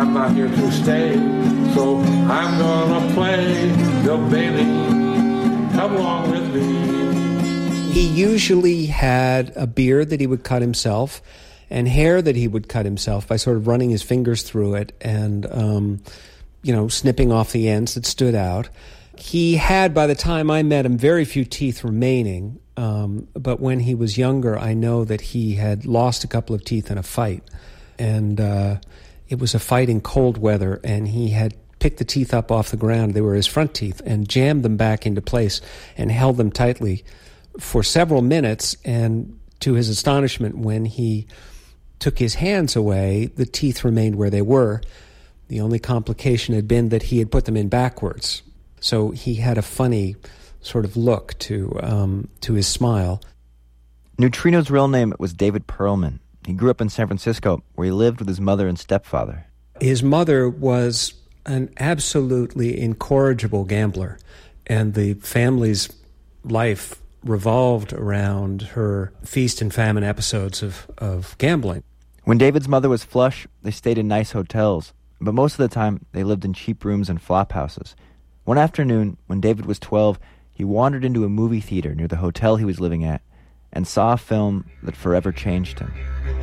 I'm not here to stay, so I'm gonna play the Bailey. Come along with me. He usually had a beard that he would cut himself and hair that he would cut himself by sort of running his fingers through it and, snipping off the ends that stood out. He had, by the time I met him, very few teeth remaining. But when he was younger, I know that he had lost a couple of teeth in a fight. And it was a fight in cold weather, and he had picked the teeth up off the ground. They were his front teeth, and jammed them back into place and held them tightly for several minutes. And to his astonishment, when he took his hands away, the teeth remained where they were. The only complication had been that he had put them in backwards. So he had a funny sort of look to his smile. Neutrino's real name was David Perlman. He grew up in San Francisco, where he lived with his mother and stepfather. His mother was an absolutely incorrigible gambler, and the family's life revolved around her feast and famine episodes of gambling. When David's mother was flush, they stayed in nice hotels, but most of the time they lived in cheap rooms and flop houses. One afternoon, when David was 12, he wandered into a movie theater near the hotel he was living at and saw a film that forever changed him.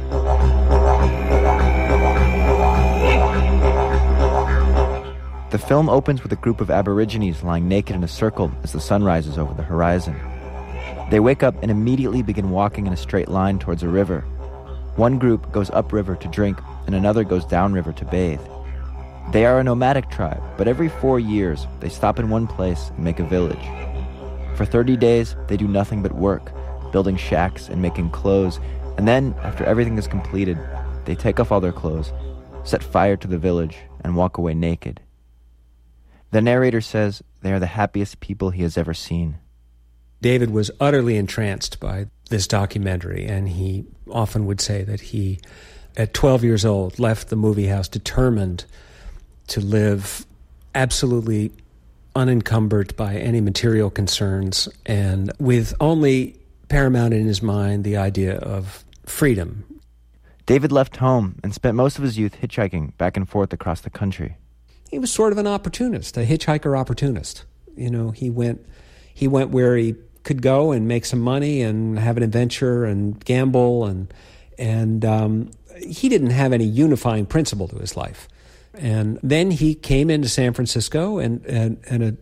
The film opens with a group of Aborigines lying naked in a circle as the sun rises over the horizon. They wake up and immediately begin walking in a straight line towards a river. One group goes upriver to drink, and another goes downriver to bathe. They are a nomadic tribe, but every 4 years, they stop in one place and make a village. For 30 days, they do nothing but work, building shacks and making clothes, and then, after everything is completed, they take off all their clothes, set fire to the village, and walk away naked. The narrator says they are the happiest people he has ever seen. David was utterly entranced by this documentary, and he often would say that he, at 12 years old, left the movie house determined to live absolutely unencumbered by any material concerns and with only paramount in his mind the idea of freedom. David left home and spent most of his youth hitchhiking back and forth across the country. He was sort of an opportunist, a hitchhiker opportunist. He went where he could go and make some money and have an adventure and gamble, and he didn't have any unifying principle to his life. And then he came into San Francisco in the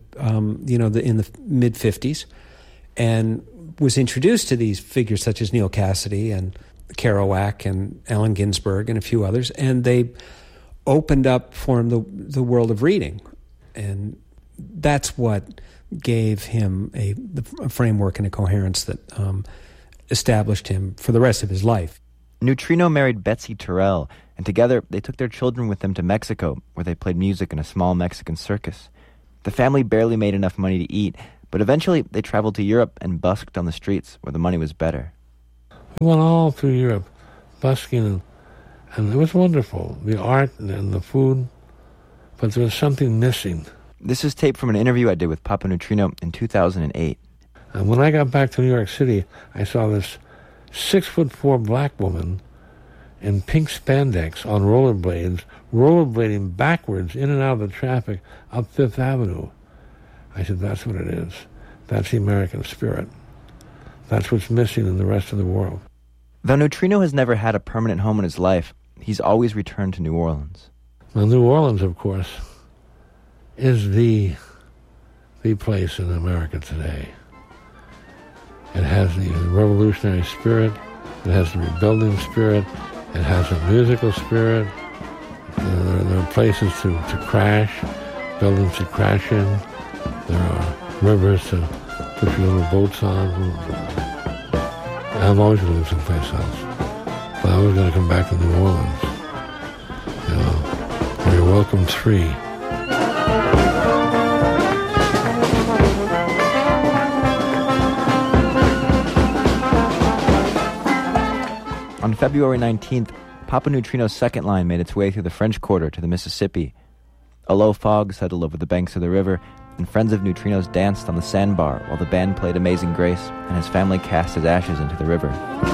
mid-50s and was introduced to these figures such as Neal Cassady and Kerouac and Allen Ginsberg and a few others, and they opened up for him the world of reading. And that's what gave him a framework and a coherence that established him for the rest of his life. Neutrino married Betsy Terrell, and together they took their children with them to Mexico, where they played music in a small Mexican circus. The family barely made enough money to eat, but eventually they traveled to Europe and busked on the streets where the money was better. We went all through Europe, busking, and it was wonderful, the art and the food, but there was something missing. This is tape from an interview I did with Papa Neutrino in 2008. And when I got back to New York City, I saw this 6'4" black woman in pink spandex on rollerblades, rollerblading backwards in and out of the traffic up Fifth Avenue. I said, that's what it is. That's the American spirit. That's what's missing in the rest of the world. Though Neutrino has never had a permanent home in his life, he's always returned to New Orleans. Well, New Orleans, of course, is the place in America today. It has the revolutionary spirit. It has the rebuilding spirit. It has a musical spirit. There are places to crash, buildings to crash in. There are rivers to put your little boats on. I've always lived someplace else. But I was going to come back to New Orleans. You're welcome free. On February 19th, Papa Neutrino's second line made its way through the French Quarter to the Mississippi. A low fog settled over the banks of the river, and friends of Neutrino's danced on the sandbar while the band played Amazing Grace and his family cast his ashes into the river.